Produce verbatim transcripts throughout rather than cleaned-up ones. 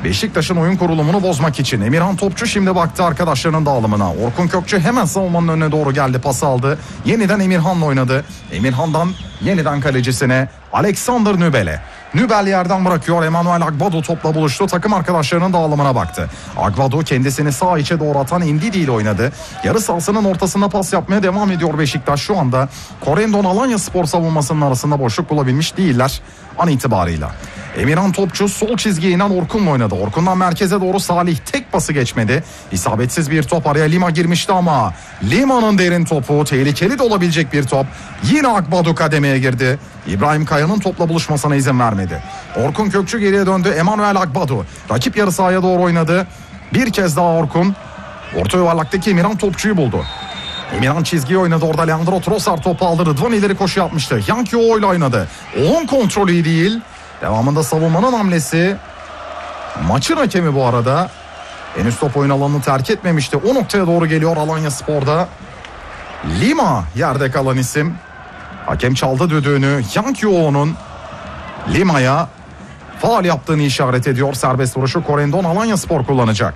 Beşiktaş'ın oyun kurulumunu bozmak için Emirhan Topçu şimdi baktı arkadaşlarının dağılımına. Orkun Kökçü hemen savunmanın önüne doğru geldi, pas aldı. Yeniden Emirhan'la oynadı. Emirhan'dan yeniden kalecisine Alexander Nübel'e. Nübel yerden bırakıyor. Emmanuel Agbadu topla buluştu. Takım arkadaşlarının dağılımına baktı. Agbadu kendisini sağ içe doğru atan Ndidi ile oynadı. Yarı sahasının ortasında pas yapmaya devam ediyor Beşiktaş. Şu anda Corendon Alanyaspor savunmasının arasında boşluk bulabilmiş değiller an itibarıyla. Emirhan Topçu sol çizgiye inen Orkun'la oynadı. Orkun'dan merkeze doğru Salih, tek pası geçmedi. İsabetsiz bir top, araya Lima girmişti ama Lima'nın derin topu, tehlikeli de olabilecek bir top. Yine Agbadu kademeye girdi. İbrahim Kaya'nın topla buluşmasına izin vermedi. Orkun Kökçü geriye döndü. Emmanuel Agbadu rakip yarı sahaya doğru oynadı. Bir kez daha Orkun orta yuvarlaktaki Emirhan Topçu'yu buldu. Emirhan çizgiye oynadı, orada Leandro Trossard topu aldı. Rıdvan ileri koşu yapmıştı. Yankı O ile oynadı. Onun kontrolü değil. Devamında savunmanın hamlesi. Maçın hakemi bu arada henüz top oyun alanını terk etmemişti. O noktaya doğru geliyor Alanyaspor'da. Lima yerde kalan isim. Hakem çaldı düdüğünü. Yankı O'nun Lima'ya faul yaptığını işaret ediyor. Serbest vuruşu Corendon Alanyaspor kullanacak.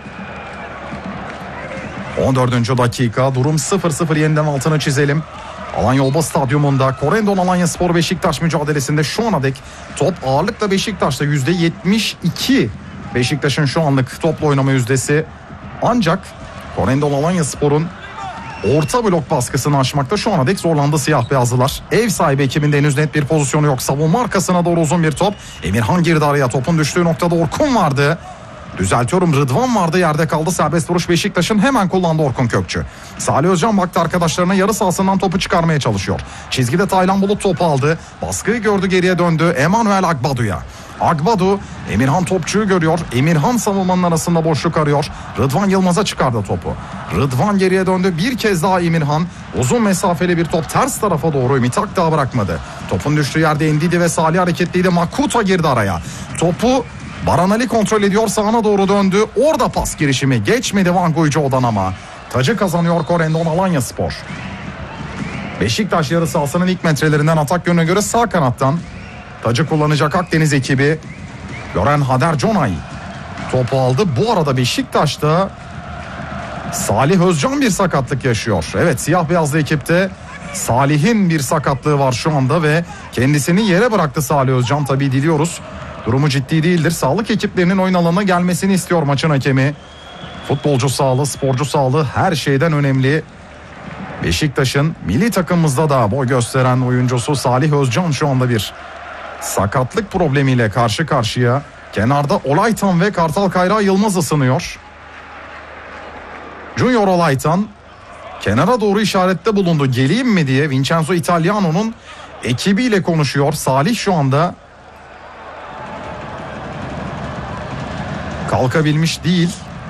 on dördüncü dakika, durum sıfır sıfır, yeniden altını çizelim. Alanya Oba Stadyumunda Corendon Alanyaspor Beşiktaş mücadelesinde şu ana dek top ağırlıkla Beşiktaş'ta yüzde yetmiş iki. Beşiktaş'ın şu anlık topla oynama yüzdesi. Ancak Corendon Alanyaspor'un orta blok baskısını aşmakta şu ana dek zorlandı siyah beyazlılar. Ev sahibi ekibinde henüz net bir pozisyonu yok. Savunma arkasına doğru uzun bir top. Emirhan girdi araya, topun düştüğü noktada Orkun vardı. Düzeltiyorum, Rıdvan vardı, yerde kaldı. Serbest vuruş Beşiktaş'ın, hemen kullandı Orkun Kökçü. Salih Özcan baktı arkadaşlarına, yarı sahasından topu çıkarmaya çalışıyor. Çizgide Taylan Bulut topu aldı. Baskıyı gördü, geriye döndü Emmanuel Agbadu'ya. Agbadu Emirhan Topçu'yu görüyor. Emirhan savunmanın arasında boşluk arıyor. Rıdvan Yılmaz'a çıkardı topu. Rıdvan geriye döndü. Bir kez daha Emirhan. Uzun mesafeli bir top ters tarafa doğru. Ümit Akdağ bırakmadı. Topun düştüğü yerde Ndidi ve Salih hareketliydi. Makuta girdi araya. Topu Baran Ali kontrol ediyor. Sağına doğru döndü. Orada pas girişimi geçmedi Van Guyco'dan ama tacı kazanıyor Corendon Alanyaspor. Beşiktaş yarı sahasının ilk metrelerinden atak yönüne göre sağ kanattan tacı kullanacak Akdeniz ekibi. Gören Hader Conay topu aldı. Bu arada Beşiktaş'ta Salih Özcan bir sakatlık yaşıyor. Evet, siyah beyazlı ekipte Salih'in bir sakatlığı var şu anda ve kendisini yere bıraktı Salih Özcan. Tabii diliyoruz durumu ciddi değildir. Sağlık ekiplerinin oyun alanına gelmesini istiyor maçın hakemi. Futbolcu sağlığı, sporcu sağlığı her şeyden önemli. Beşiktaş'ın milli takımımızda da boy gösteren oyuncusu Salih Özcan şu anda bir sakatlık problemiyle karşı karşıya. Kenarda Olaytan ve Kartal Kayra Yılmaz ısınıyor. Junior Olaytan kenara doğru işarette bulundu. Geleyim mi diye Vincenzo Italiano'nun ekibiyle konuşuyor. Salih şu anda kalkabilmiş değil.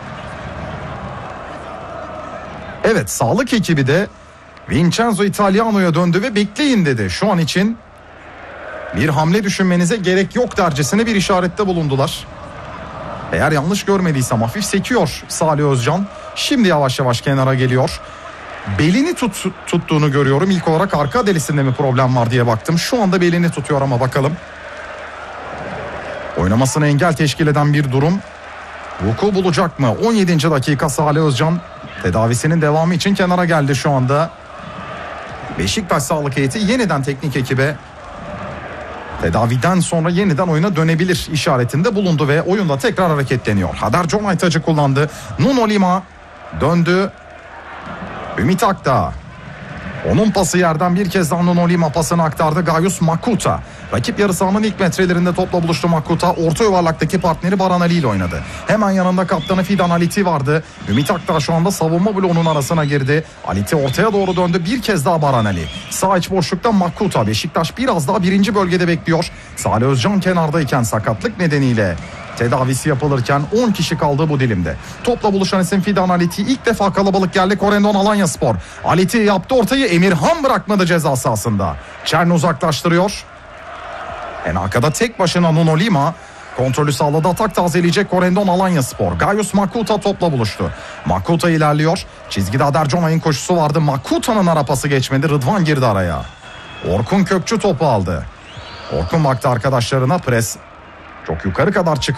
Evet, sağlık ekibi de Vincenzo Italiano'ya döndü ve bekleyin dedi. Şu an için bir hamle düşünmenize gerek yok dercesine bir işarette bulundular. Eğer yanlış görmediysem hafif sekiyor Salih Özcan. Şimdi yavaş yavaş kenara geliyor. Belini tut, tuttuğunu görüyorum. İlk olarak arka delisinde mi problem var diye baktım. Şu anda belini tutuyor ama bakalım. Oynamasına engel teşkil eden bir durum vuku bulacak mı? on yedinci dakika, Salih Özcan tedavisinin devamı için kenara geldi şu anda. Beşiktaş sağlık heyeti yeniden teknik ekibe tedaviden sonra yeniden oyuna dönebilir işaretinde bulundu ve oyunda tekrar hareketleniyor. Hader Conay tacı kullandı. Nuno Lima döndü. Ümit Akdağ. Onun pası yerden bir kez daha Nuno Lima pasını aktardı. Gayus Makuta. Rakip yarı sahanın ilk metrelerinde topla buluştu Makuta. Orta yuvarlaktaki partneri Baran Ali ile oynadı. Hemen yanında kaptanı Fidan Aliti vardı. Ümit Akdağ şu anda savunma bloğunun arasına girdi. Aliti ortaya doğru döndü. Bir kez daha Baran Ali. Sağ iç boşlukta Makuta. Beşiktaş biraz daha birinci bölgede bekliyor. Salih Özcan kenardayken sakatlık nedeniyle tedavisi yapılırken on kişi kaldı bu dilimde. Topla buluşan isim Fidan Aliti. İlk defa kalabalık geldi Corendon Alanyaspor. Aliti yaptı ortayı. Emirhan bırakmadı ceza sahasında. Çern uzaklaştırıyor. En arkada tek başına Nuno Lima kontrolü sağladı. Atak tazeleyecek Corendon Alanyaspor. Gayus Makuta topla buluştu. Makuta ilerliyor. Çizgide Hader Conay'ın koşusu vardı. Makuta'nın ara pası geçmedi. Rıdvan girdi araya. Orkun Kökçü topu aldı. Orkun baktı arkadaşlarına, pres çok yukarı kadar çıktı.